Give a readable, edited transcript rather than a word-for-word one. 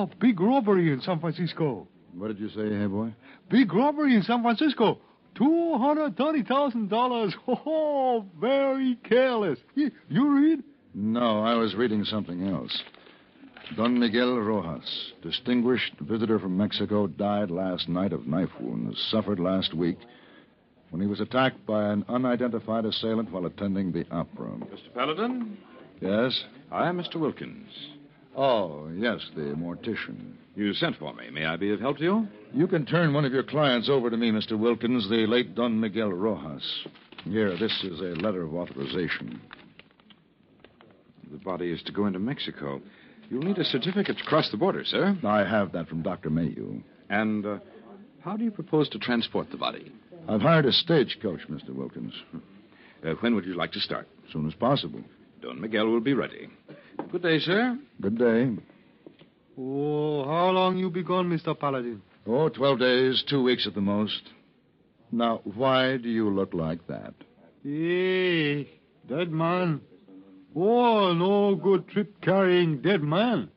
Oh, big robbery in San Francisco. What did you say, hey boy? Big robbery in San Francisco. $230,000. Oh, very careless. You read? No, I was reading something else. Don Miguel Rojas, distinguished visitor from Mexico, died last night of knife wounds suffered last week when he was attacked by an unidentified assailant while attending the opera. Mr. Paladin? Yes? I am Mr. Wilkins. Oh, yes, the mortician. You sent for me. May I be of help to you? You can turn one of your clients over to me, Mr. Wilkins, the late Don Miguel Rojas. Here, this is a letter of authorization. The body is to go into Mexico. You'll need a certificate to cross the border, sir. I have that from Dr. Mayhew. And how do you propose to transport the body? I've hired a stagecoach, Mr. Wilkins. When would you like to start? As soon as possible. Don Miguel will be ready. Good day, sir. Good day. Oh, how long you be gone, Mr. Paladin? Oh, 12 days, 2 weeks at the most. Now, why do you look like that? Hey, dead man. Oh, no good trip carrying dead man.